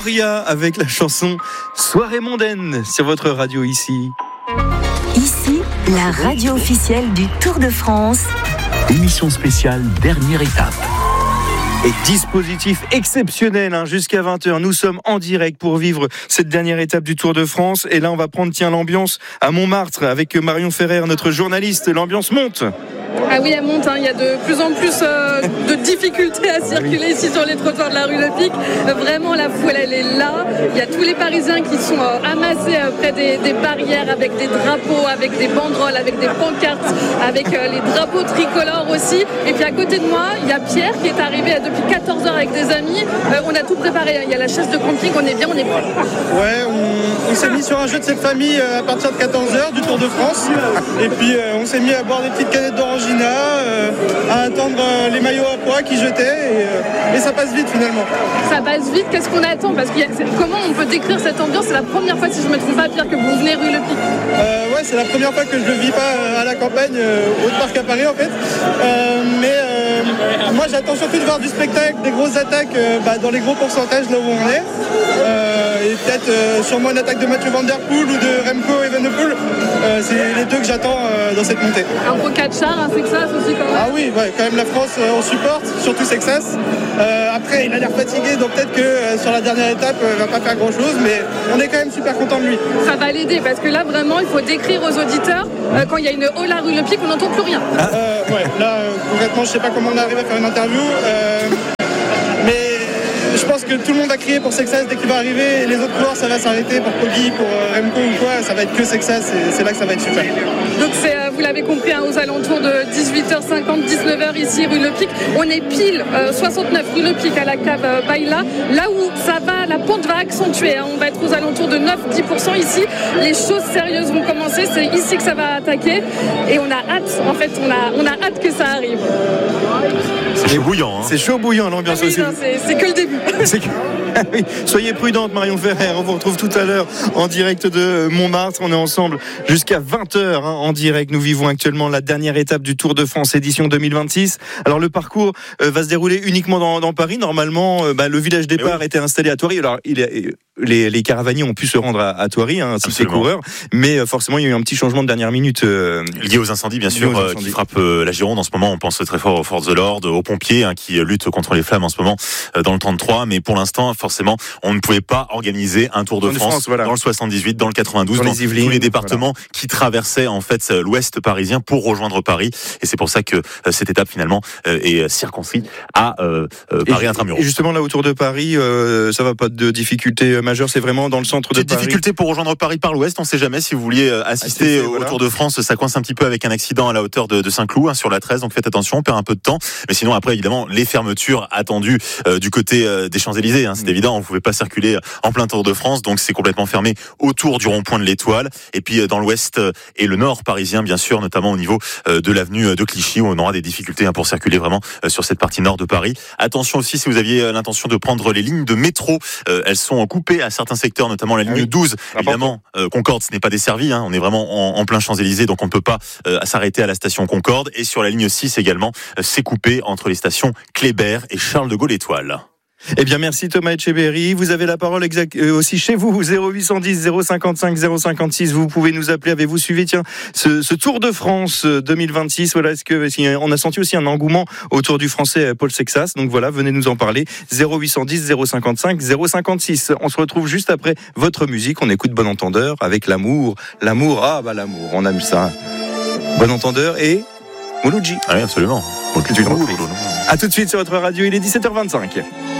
Moria avec la chanson Soirée mondaine sur votre radio ici. Ici, la radio officielle du Tour de France. Émission spéciale, dernière étape. Et dispositif exceptionnel, jusqu'à 20h. Nous sommes en direct pour vivre cette dernière étape du Tour de France. Et là, on va prendre l'ambiance à Montmartre avec Marion Ferrer, notre journaliste. L'ambiance monte. Ah oui, elle monte. Il y a de plus en plus de difficultés à circuler ici sur les trottoirs de la rue Le Pic. Vraiment, la foule, elle est là. Il y a tous les Parisiens qui sont amassés près des barrières avec des drapeaux, avec des banderoles, avec des pancartes, avec les drapeaux tricolores aussi. Et puis à côté de moi, il y a Pierre qui est arrivé depuis 14h avec des amis. On a tout préparé. Il y a la chaise de camping, on est bien, on est prêts. Ouais, on s'est mis sur un jeu de cette famille à partir de 14h du Tour de France. Et puis on s'est mis à boire des petites canettes d'orangina, à attendre les maillots à pois qui jetaient. Et ça passe vite finalement. Ça passe vite, qu'est-ce qu'on attend? Parce que comment on peut décrire cette ambiance? C'est la première fois, si je ne me trompe pas, Pierre, que vous venez rue Le Pic. Ouais, c'est la première fois que je ne le vis pas à la campagne, au parc à Paris en fait. Moi j'attends surtout de voir du spectacle, des grosses attaques dans les gros pourcentages là où on est. Et peut-être sûrement une attaque de Mathieu Van Der Poel ou de Remco Evenepoel. C'est les deux que j'attends dans cette montée. Un beau Pogačar, un Sexas aussi quand même. Ah oui, ouais, quand même la France on supporte, surtout Sexas. Après il a l'air fatigué, donc peut-être que sur la dernière étape il va pas faire grand chose, mais on est quand même super content de lui. Ça va l'aider parce que là vraiment il faut décrire aux auditeurs quand il y a une haule à rue Le Pic, on n'entend plus rien. Ouais, là concrètement je sais pas comment on arrive à faire une interview, mais je pense que tout le monde a crié pour Sexas dès qu'il va arriver, et les autres coureurs ça va s'arrêter pour Poggi, pour Remco ou quoi, ça va être que Sexas et c'est là que ça va être super. Donc vous l'avez compris, aux alentours de 18h50, 19h ici rue Le Pic. On est pile 69 rue Le Pic à la cave Baïla, là où ça va, la pente va accentuer. On va être aux alentours de 9-10% ici. Les choses sérieuses vont commencer, c'est ici que ça va attaquer et on a hâte, en fait, on a hâte que ça arrive. C'est chaud bouillant. C'est chaud bouillant l'ambiance aussi. Non, c'est que le début. Oui. Soyez prudente Marion Ferrer, on vous retrouve tout à l'heure en direct de Montmartre. On est ensemble jusqu'à 20h en direct. Nous vivons actuellement la dernière étape du Tour de France édition 2026. Alors le parcours va se dérouler uniquement dans Paris. Normalement, le village départ était installé à Thoiry. Alors les caravaniers ont pu se rendre à Thoiry, ainsi que les coureurs. Mais forcément, il y a eu un petit changement de dernière minute. Lié aux incendies, bien sûr, qui frappent la Gironde en ce moment. On pense très fort aux forces de l'ordre, aux pompiers qui luttent contre les flammes en ce moment dans le 33. Mais pour l'instant, forcément, on ne pouvait pas organiser un Tour de France dans le 78, dans le 92, dans tous les départements qui traversaient en fait l'ouest parisien pour rejoindre Paris. Et c'est pour ça que cette étape finalement est circonscrite à Paris intramuros. Et justement là autour de Paris, ça va pas de difficultés majeures, c'est vraiment dans le centre de Paris. Difficulté pour rejoindre Paris par l'ouest, on ne sait jamais si vous vouliez assister au Tour de France. Ça coince un petit peu avec un accident à la hauteur de Saint-Cloud sur la 13, donc faites attention, on perd un peu de temps. Mais sinon après évidemment les fermetures attendues du côté des Champs-Élysées, c'est évident, on ne pouvait pas circuler en plein Tour de France, donc c'est complètement fermé autour du rond-point de l'Étoile. Et puis dans l'ouest et le nord parisien, bien sûr, notamment au niveau de l'avenue de Clichy, où on aura des difficultés pour circuler vraiment sur cette partie nord de Paris. Attention aussi si vous aviez l'intention de prendre les lignes de métro, elles sont coupées à certains secteurs, notamment la ligne 12. Évidemment, Concorde, ce n'est pas desservi, on est vraiment en plein Champs-Élysées, donc on ne peut pas s'arrêter à la station Concorde. Et sur la ligne 6 également, c'est coupé entre les stations Kléber et Charles de Gaulle-Étoile. Eh bien, merci Thomas Etcheberry. Vous avez la parole aussi chez vous, 0810 055 056. Vous pouvez nous appeler. Avez-vous suivi, ce Tour de France 2026? Voilà, on a senti aussi un engouement autour du Français Paul Sexas. Donc voilà, venez nous en parler. 0810 055 056. On se retrouve juste après votre musique. On écoute Bon Entendeur avec l'amour. L'amour, l'amour, on aime ça. Bon Entendeur et Mouloudji. Oui, absolument. A tout de suite sur votre radio, il est 17h25.